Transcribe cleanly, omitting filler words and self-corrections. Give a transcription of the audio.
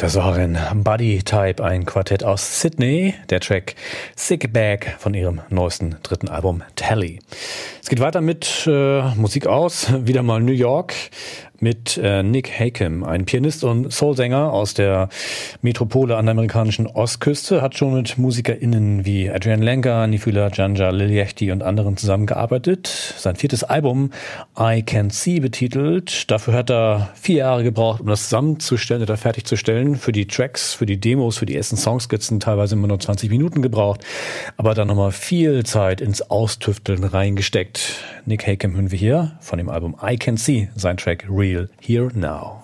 Das war ein Buddy Type, ein Quartett aus Sydney, der Track Sick Bag von ihrem neuesten dritten Album Tally. Es geht weiter mit Musik aus, wieder mal New York, mit Nick Hakim, ein Pianist und Soulsänger aus der Metropole an der amerikanischen Ostküste, hat schon mit MusikerInnen wie Adrienne Lenker, Nifula Janja, Lil Yachty und anderen zusammengearbeitet. Sein 4. Album I Can See betitelt. Dafür hat er 4 Jahre gebraucht, um das zusammenzustellen oder fertigzustellen. Für die Tracks, für die Demos, für die ersten Songskizzen teilweise immer nur 20 Minuten gebraucht, aber dann nochmal viel Zeit ins Austüfteln reingesteckt. Nick Hakim hören wir hier von dem Album I Can See, sein Track Real Here Now.